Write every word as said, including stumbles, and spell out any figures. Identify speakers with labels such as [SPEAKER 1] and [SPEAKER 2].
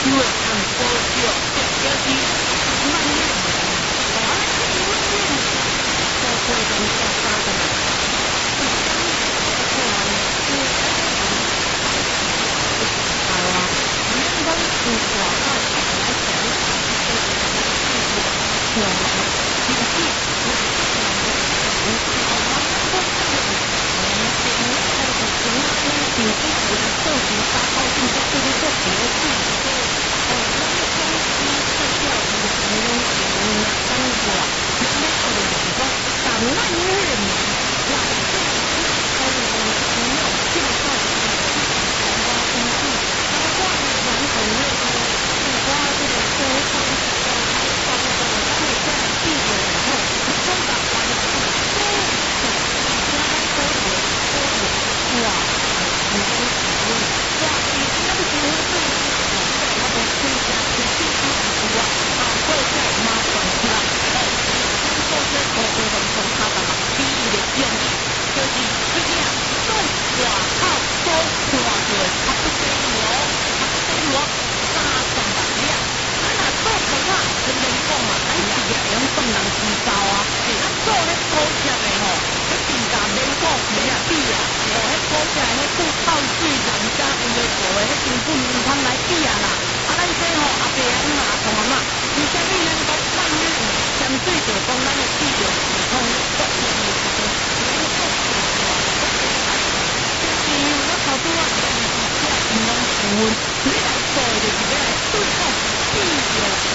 [SPEAKER 1] 位按保少，就是慢月，我慢月，多亏人家发的，第三，看完是好啊，免讲是大海来讲，这个是我们经济，我们好嘛，都看得到，我们这个那个什么那个经济，我们做几大套，现在这个做别的事情。哦，那个公司这叫什么什么东西？当过，那那个人说，但万月呢，来这呃没有介绍的是台湾公司，台湾的传统那个是花这个收藏呃开发的，他们在地点以后，通常关系都是加多点多点哇，很多使用哇，以前那个结婚证。我哋推介嘅啲啲人話，啊，嗰個真係麻煩啦。誒，咁嗰隻個個運送卡特嘛，第一個用意就是一定要送外口都看到差不多咯，差不多咯，三千八兩。啊，若做同啊，跟人講嘛，咱自己會用送人知道啊。誒，咱做迄高級的吼，迄定價免貨皮啊、底啊，哦，迄高級的迄富泡水人家因為做的迄成本唔通來比啊啦。啊，咱这吼阿伯啊嘛同阿嘛，而且你能讲慢月相对着讲咱的地球系统各方面的时候，能够做大大的改善。就是我头拄啊讲的是这因拢顾问，你来做就是要来对抗地球系